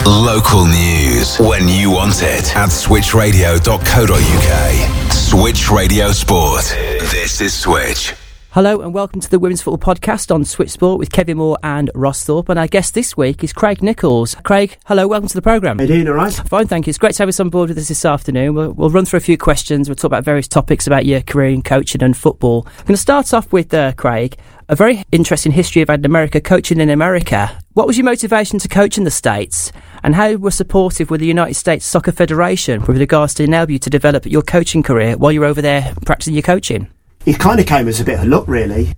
Local news when you want it at switchradio.co.uk. Switch Radio Sport. This is Switch. Hello and welcome to the Women's Football Podcast on Switch Sport with Kevin Moore and Ross Thorpe. And our guest this week is Craig Nichols. Craig, hello, welcome to the programme. How you doing, all right? Fine, thank you. It's great to have us on board with us this afternoon. We'll run through a few questions. We'll talk about various topics about your career in coaching and football. I'm going to start off with, Craig, a very interesting history of America, coaching in America. What was your motivation to coach in the States? And how were supportive with the United States Soccer Federation with regards to enable you to develop your coaching career while you were over there practicing your coaching? It kind of came as a bit of luck, really.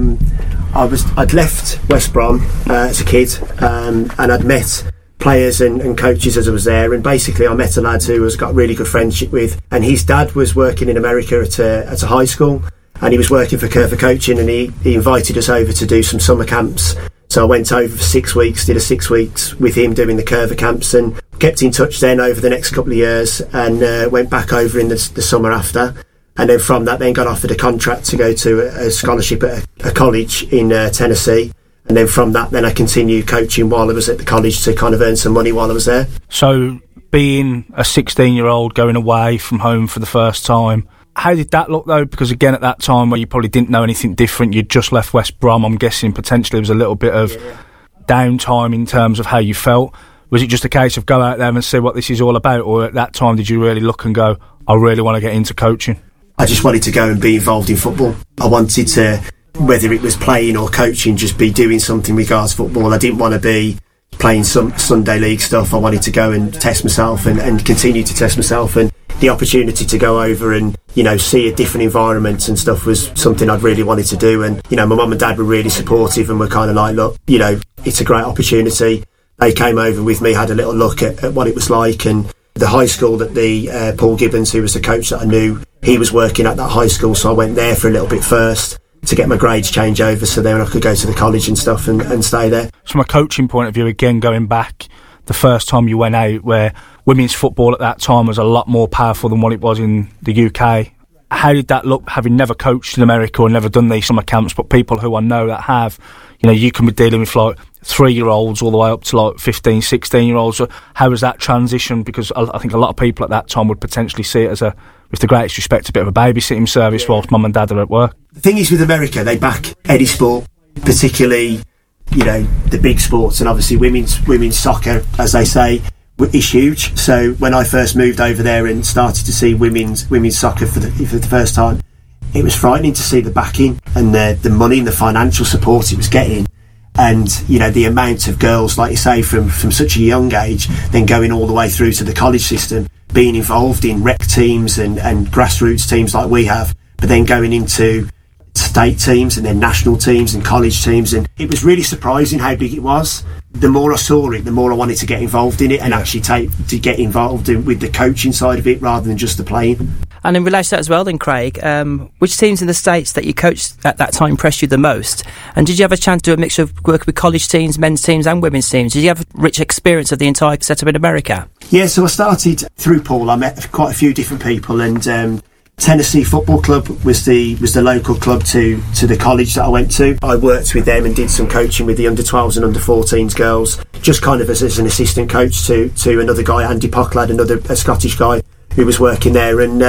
I'd left West Brom as a kid, and I'd met players and coaches as I was there, and basically I met a lad who I got a really good friendship with, and his dad was working in America at a high school, and he was working for Curva Coaching, and he invited us over to do some summer camps. So I went over for 6 weeks, did a 6 weeks with him doing the Curva camps, and kept in touch then over the next couple of years, and went back over in the summer after. And then from that, then got offered a contract to go to a scholarship at a college in Tennessee. And then from that, then I continued coaching while I was at the college to kind of earn some money while I was there. So being a 16-year-old going away from home for the first time, how did that look though? Because again, at that time where you probably didn't know anything different, you'd just left West Brom, I'm guessing potentially there was a little bit of downtime in terms of how you felt. Was it just a case of go out there and see what this is all about? Or at that time, did you really look and go, I really want to get into coaching? I just wanted to go and be involved in football. I wanted to, whether it was playing or coaching, just be doing something regards football. I didn't want to be playing some Sunday league stuff. I wanted to go and test myself and continue to test myself. And the opportunity to go over and, see a different environment and stuff was something I'd really wanted to do. And, my mum and dad were really supportive and were kind of like, look, it's a great opportunity. They came over with me, had a little look at what it was like, and the high school that the Paul Gibbons, who was the coach that I knew, he was working at that high school, so I went there for a little bit first to get my grades changed over so then I could go to the college and stuff and stay there. From a coaching point of view, again, going back the first time you went out, where women's football at that time was a lot more powerful than what it was in the UK, how did that look, having never coached in America or never done these summer camps, but people who I know that have, you can be dealing with like 3-year-olds all the way up to like 15, 16-year-olds. So how was that transition? Because I think a lot of people at that time would potentially see it as with the greatest respect, a bit of a babysitting service whilst mum and dad are at work. The thing is with America, they back any sport, particularly, the big sports, and obviously women's soccer, as they say, is huge. So when I first moved over there and started to see women's soccer for the first time, it was frightening to see the backing and the money and the financial support it was getting. And, the amount of girls, like you say, from such a young age, then going all the way through to the college system, being involved in rec teams and grassroots teams like we have, but then going into state teams and then national teams and college teams. And it was really surprising how big it was. The more I saw it, the more I wanted to get involved in it and actually get involved with the coaching side of it rather than just the playing. And in relation to that as well then, Craig, which teams in the States that you coached at that time impressed you the most? And did you have a chance to do a mixture of work with college teams, men's teams and women's teams? Did you have a rich experience of the entire setup in America? Yeah, so I started through Paul. I met quite a few different people, and Tennessee Football Club was the local club to the college that I went to. I worked with them and did some coaching with the under-12s and under-14s girls, just kind of as an assistant coach to another guy, Andy Pocklad, a Scottish guy who was working there. And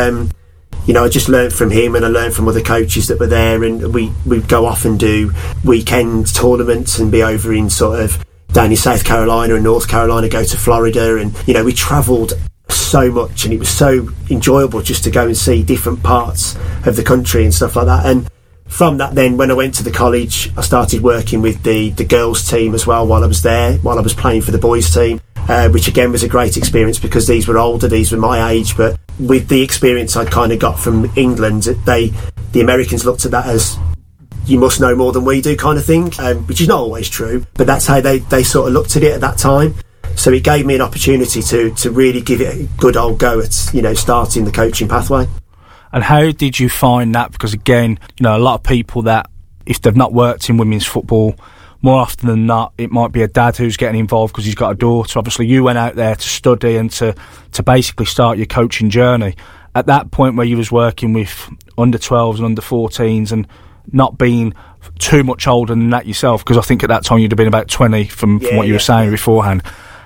I just learned from him and I learned from other coaches that were there, and we'd go off and do weekend tournaments and be over in sort of down in South Carolina and North Carolina, go to Florida, and we travelled so much, and it was so enjoyable just to go and see different parts of the country and stuff like that. And from that, then when I went to the college, I started working with the girls team as well while I was there, while I was playing for the boys team, which again was a great experience because these were older, these were my age, but with the experience I'd kind of got from England, the Americans looked at that as, you must know more than we do kind of thing, which is not always true, but that's how they sort of looked at it at that time. So it gave me an opportunity to really give it a good old go at, starting the coaching pathway. And how did you find that? Because again, a lot of people that, if they've not worked in women's football, more often than not, it might be a dad who's getting involved because he's got a daughter. Obviously, you went out there to study and to basically start your coaching journey. At that point where you was working with under-12s and under-14s and not being too much older than that yourself, because I think at that time you'd have been about 20 from what you were saying beforehand.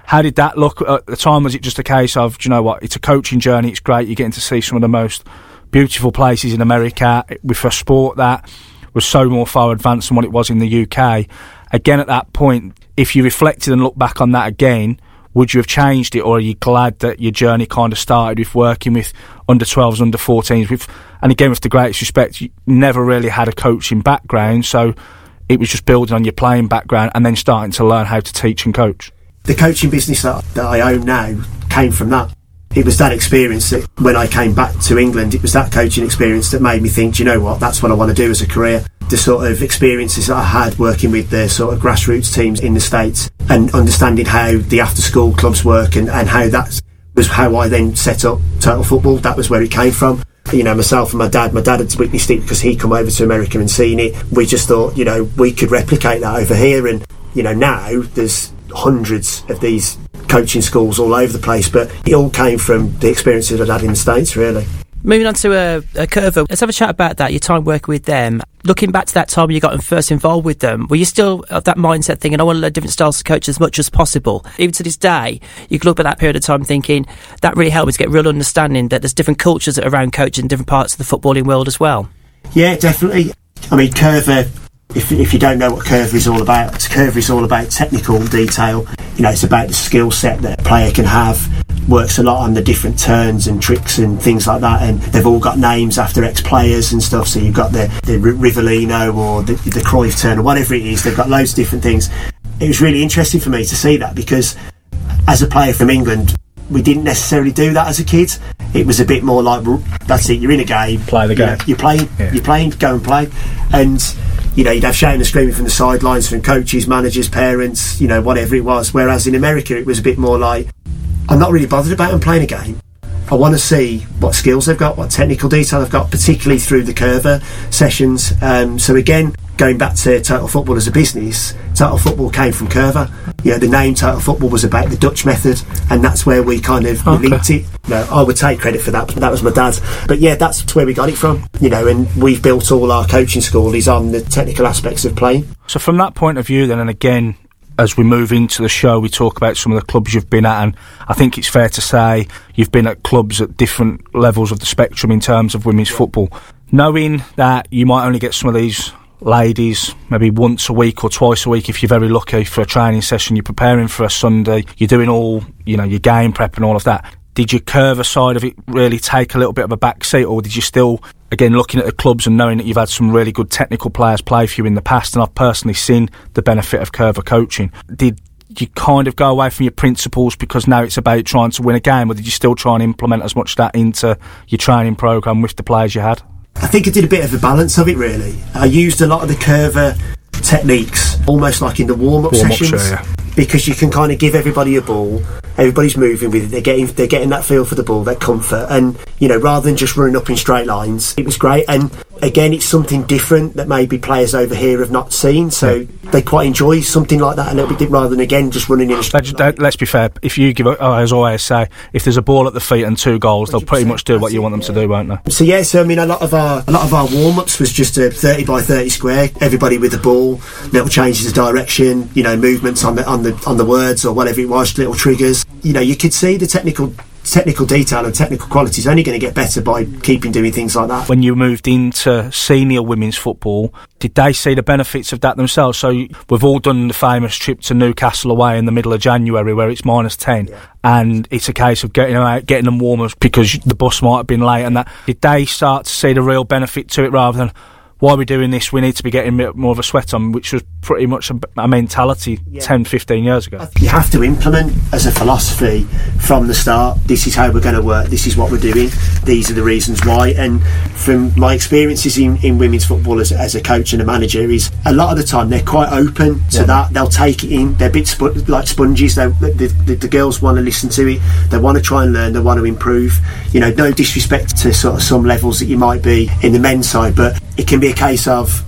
How did that look at the time? Was it just a case of, do you know what, it's a coaching journey, it's great, you're getting to see some of the most beautiful places in America with a sport that was so more far advanced than what it was in the UK? Again, at that point, if you reflected and looked back on that again, would you have changed it, or are you glad that your journey kind of started with working with under-12s, under-14s? And again, with the greatest respect, you never really had a coaching background, so it was just building on your playing background and then starting to learn how to teach and coach. The coaching business that I own now came from that. It was that experience that when I came back to England, it was that coaching experience that made me think, do you know what, that's what I want to do as a career. The sort of experiences that I had working with the sort of grassroots teams in the States and understanding how the after-school clubs work and how that was how I then set up Total Football. That was where it came from. You know, myself and my dad had witnessed it because he'd come over to America and seen it. We just thought, you know, we could replicate that over here. And, you know, now there's hundreds of these coaching schools all over the place, but it all came from the experiences I'd had in the States, really. Moving on to Curva, let's have a chat about that, your time working with them. Looking back to that time when you got first involved with them, were you still of that mindset thinking, I want to learn different styles to coach as much as possible? Even to this day, you can look at that period of time thinking, that really helped me to get real understanding that there's different cultures around coaching in different parts of the footballing world as well. Yeah, definitely. I mean, Curva, if you don't know what Curva is all about, Curva is all about technical detail. You know, it's about the skill set that a player can have. Works a lot on the different turns and tricks and things like that, and they've all got names after ex-players and stuff. So you've got the Rivellino or the Cruyff turn or whatever it is. They've got loads of different things. It was really interesting for me to see that, because as a player from England, we didn't necessarily do that as a kid. It was a bit more like, that's it, you're in a game, play the game. You're playing, go and play. And you know, you'd have shouting and screaming from the sidelines from coaches, managers, parents, you know, whatever it was. Whereas in America, it was a bit more like, I'm not really bothered about them playing a game. I want to see what skills they've got, what technical detail they've got, particularly through the Curva sessions. So again, going back to Total Football as a business, Total Football came from Curva. You know, the name Total Football was about the Dutch method, and that's where we kind of linked it. You know, I would take credit for that, but that was my dad. But yeah, that's where we got it from. You know, and we've built all our coaching school is on the technical aspects of playing. So from that point of view then, and again, as we move into the show, we talk about some of the clubs you've been at, and I think it's fair to say you've been at clubs at different levels of the spectrum in terms of women's football. Knowing that you might only get some of these ladies maybe once a week or twice a week if you're very lucky for a training session, you're preparing for a Sunday, you're doing all, you know, your game prep and all of that. Did your Curva side of it really take a little bit of a back seat, or did you still, again, looking at the clubs and knowing that you've had some really good technical players play for you in the past, and I've personally seen the benefit of Curva coaching, did you kind of go away from your principles because now it's about trying to win a game, or did you still try and implement as much of that into your training programme with the players you had? I think I did a bit of a balance of it, really. I used a lot of the Curva techniques almost like in the warm-up sessions, because you can kind of give everybody a ball, everybody's moving with it, they're getting that feel for the ball, that comfort, and you know, rather than just running up in straight lines, it was great. And again, it's something different that maybe players over here have not seen, so they quite enjoy something like that a little bit rather than again just running in a straight line. Let's be fair, if you give, as I always say, if there's a ball at the feet and 2 goals, they'll pretty much do what you want them to do, won't they? So yeah, so I mean, a lot of our warm-ups was just a 30 by 30 square, everybody with the ball, little changes of direction, you know, movements on the words or whatever it was, little triggers. You know, you could see the technical detail and technical quality is only going to get better by keeping doing things like that. When you moved into senior women's football, did they see the benefits of that themselves? So we've all done the famous trip to Newcastle away in the middle of January where it's -10, and it's a case of getting them out, getting them warm because the bus might have been late, and that. Did they start to see the real benefit to it rather than, why are we doing this? We need to be getting more of a sweat on, which was pretty much a mentality 10, 15 years ago. You have to implement as a philosophy from the start. This is how we're going to work. This is what we're doing. These are the reasons why. And from my experiences in women's football as a coach and a manager, is a lot of the time they're quite open to that. They'll take it in. They're a bit like sponges. The girls want to listen to it. They want to try and learn. They want to improve. You know, no disrespect to sort of some levels that you might be in the men's side, but it can be a case of,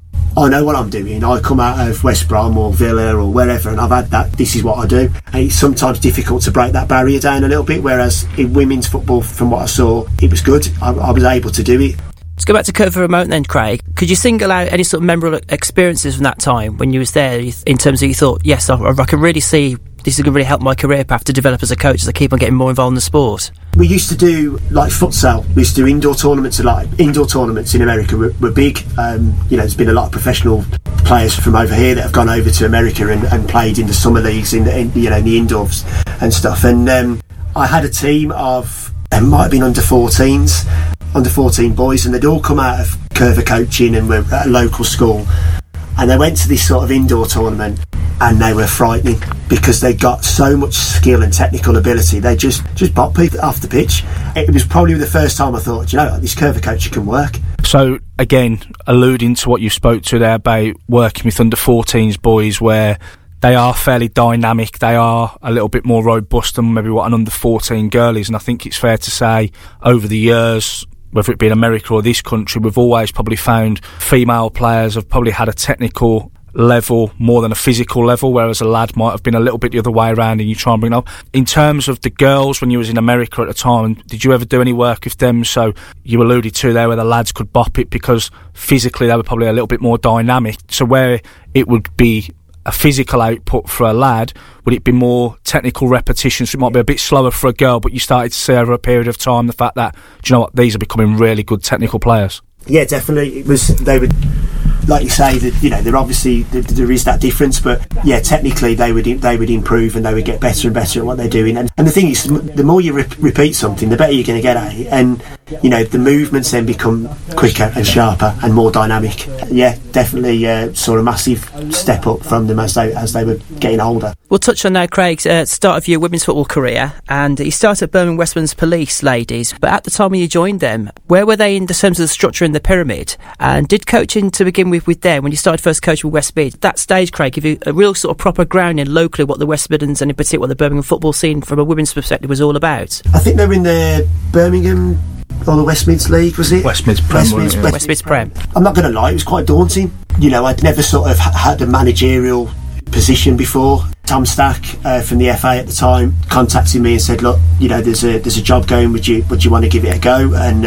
I know what I'm doing. I come out of West Brom or Villa or wherever, and I've had that. This is what I do. And it's sometimes difficult to break that barrier down a little bit, whereas in women's football, from what I saw, it was good. I was able to do it. Let's go back to Curva for a moment then, Craig. Could you single out any sort of memorable experiences from that time when you was there in terms of you thought, yes, I can really see this is going to really help my career path to develop as a coach as I keep on getting more involved in the sport? We used to do like futsal. We used to do indoor tournaments. Indoor tournaments in America were big. There's been a lot of professional players from over here that have gone over to America and played in the summer leagues in the indoors and stuff. And I had a team of, it might have been under 14 boys, and they'd all come out of Curva coaching and were at a local school, and they went to this sort of indoor tournament, and they were frightening because they got so much skill and technical ability. They just bopped people off the pitch. It was probably the first time I thought, this Curva coaching can work. So again, alluding to what you spoke to there about working with under 14s boys, where they are fairly dynamic, they are a little bit more robust than maybe what an under 14 girl is, and I think it's fair to say over the years, whether it be in America or this country, we've always probably found female players have probably had a technical level more than a physical level, whereas a lad might have been a little bit the other way around, and you try and bring it up. In terms of the girls, when you was in America at the time, did you ever do any work with them? So you alluded to there where the lads could bop it because physically they were probably a little bit more dynamic. So where it would be a physical output for a lad, would it be more technical repetitions? It might be a bit slower for a girl, but you started to see over a period of time the fact that, do you know what, these are becoming really good technical players. Yeah, definitely. They would, like you say, that they're obviously there is that difference, but yeah, technically they would improve and they would get better and better at what they're doing. And the thing is, the more you repeat something, the better you're going to get at it, and the movements then become quicker and sharper and more dynamic. Yeah, definitely saw a massive step up from them as they were getting older. We'll touch on now, Craig's start of your women's football career, and you started at Birmingham West Midlands Police ladies, but at the time when you joined them, where were they in terms of the structure in the pyramid? And did coaching to begin with them, when you started first coaching with West Mid, that stage, Craig, give you a real sort of proper grounding locally what the West Midlands and in particular what the Birmingham football scene from a women's perspective was all about? I think they were in the Birmingham or the West Mids League, was it? West Mids Prem. West Mids Prem. I'm not going to lie, it was quite daunting. I'd never sort of had a managerial position before. Tom Stack from the FA at the time contacted me and said, look, there's a job going, would you want to give it a go? And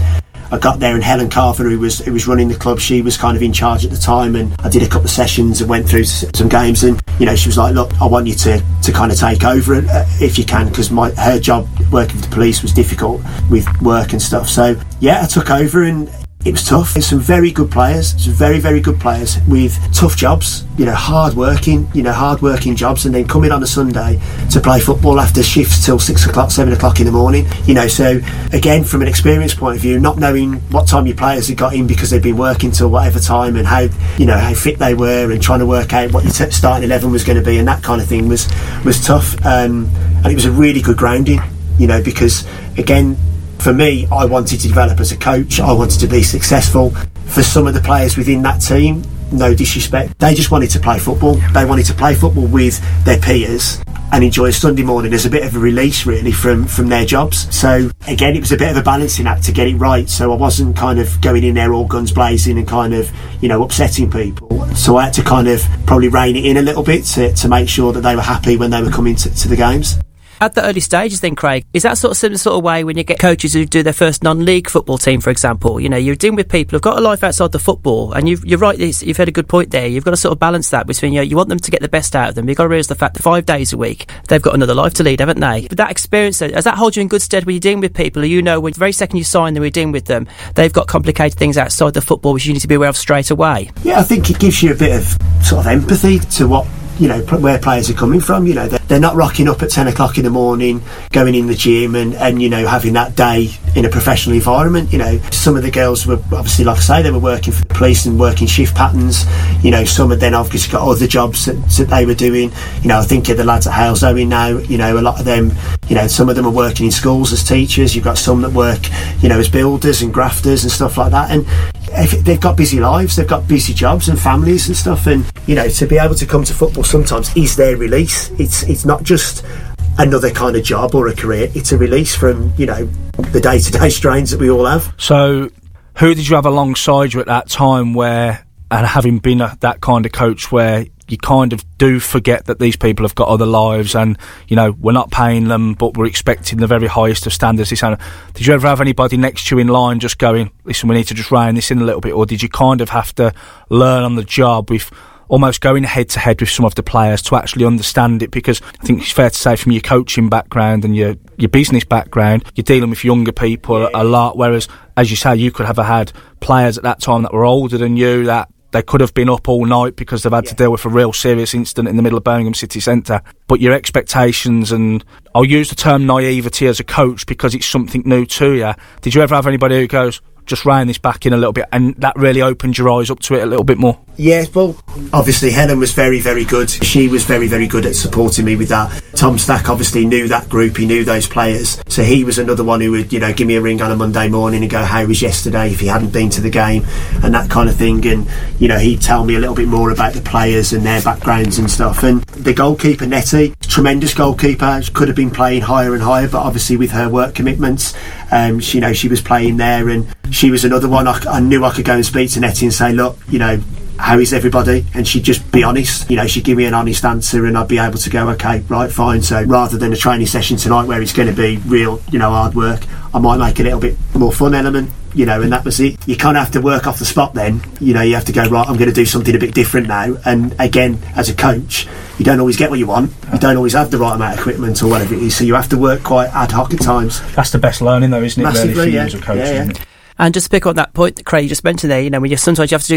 I got there, and Helen Carver, who was running the club, she was kind of in charge at the time, and I did a couple of sessions and went through some games, and she was like, look, I want you to kind of take over it if you can, because her job working with the police was difficult with work and stuff. So yeah, I took over, and it was tough. There's some very good players, some very, very good players with tough jobs, hard-working jobs, and then coming on a Sunday to play football after shifts till 6 o'clock, 7 o'clock in the morning. So again, from an experience point of view, not knowing what time your players had got in because they'd been working till whatever time, and how fit they were, and trying to work out what your starting 11 was going to be, and that kind of thing was tough. And it was a really good grounding, because again, for me, I wanted to develop as a coach. I wanted to be successful. For some of the players within that team, no disrespect, they just wanted to play football. They wanted to play football with their peers and enjoy a Sunday morning as a bit of a release, really, from their jobs. So again, it was a bit of a balancing act to get it right. So I wasn't kind of going in there all guns blazing and kind of, upsetting people. So I had to kind of probably rein it in a little bit to make sure that they were happy when they were coming to the games. At the early stages then, Craig, is that sort of similar sort of way when you get coaches who do their first non-league football team, for example? You're dealing with people who've got a life outside the football, and you're right, you've had a good point there. You've got to sort of balance that between, you want them to get the best out of them. You've got to realise the fact that 5 days a week, they've got another life to lead, haven't they? But that experience, does that hold you in good stead when you're dealing with people who when the very second you sign them, you're dealing with them, they've got complicated things outside the football which you need to be aware of straight away? Yeah, I think it gives you a bit of sort of empathy to what where players are coming from. They're not rocking up at 10 o'clock in the morning, going in the gym and having that day in a professional environment. Some of the girls were obviously, like I say, they were working for the police and working shift patterns. Some had then obviously got other jobs that they were doing. I think of the lads at Halesowen now, a lot of them, some of them are working in schools as teachers. You've got some that work, as builders and grafters and stuff like that. And they've got busy lives, they've got busy jobs and families and stuff, and to be able to come to football sometimes is their release. It's not just another kind of job or a career, it's a release from the day-to-day strains that we all have. So who did you have alongside you at that time where, and having been that kind of coach where you kind of do forget that these people have got other lives and, we're not paying them, but we're expecting the very highest of standards. Did you ever have anybody next to you in line just going, listen, we need to just rein this in a little bit? Or did you kind of have to learn on the job with almost going head to head with some of the players to actually understand it, because I think it's fair to say from your coaching background and your business background, you're dealing with younger people a lot, whereas, as you say, you could have had players at that time that were older than you, that they could have been up all night because they've had to deal with a real serious incident in the middle of Birmingham city centre. But your expectations, and I'll use the term naivety as a coach because it's something new to you. Did you ever have anybody who goes, just rein this back in a little bit, and that really opened your eyes up to it a little bit more? Yeah, well, obviously Helen was very, very good. She was very, very good at supporting me with that. Tom Stack obviously knew that group, he knew those players, so he was another one who would, give me a ring on a Monday morning and go, how was yesterday, if he hadn't been to the game, and that kind of thing. And he'd tell me a little bit more about the players and their backgrounds and stuff. And the goalkeeper, Nettie, tremendous goalkeeper, she could have been playing higher and higher, but obviously with her work commitments, she was playing there. And she was another one I knew I could go and speak to Nettie and say, look, how is everybody? And she'd just be honest. She'd give me an honest answer and I'd be able to go, okay, right, fine. So rather than a training session tonight where it's going to be real, hard work, I might make a little bit more fun element, and that was it. You kind of have to work off the spot then. You have to go, right, I'm going to do something a bit different now. And again, as a coach, you don't always get what you want. You don't always have the right amount of equipment or whatever it is. So you have to work quite ad hoc at times. That's the best learning though, isn't it? Massively, really, for you as a coach, isn't it? And just to pick up that point that Craig just mentioned there, sometimes you have to do